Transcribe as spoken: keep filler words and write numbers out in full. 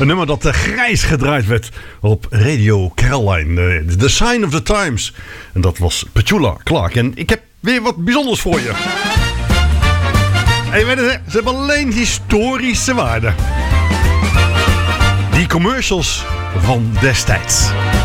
Een nummer dat uh, grijs gedraaid werd op Radio Caroline. Uh, the Sign of the Times. En dat was Petula Clark. En ik heb weer wat bijzonders voor je. En je weet het, ze hebben alleen historische waarde. Die commercials van destijds.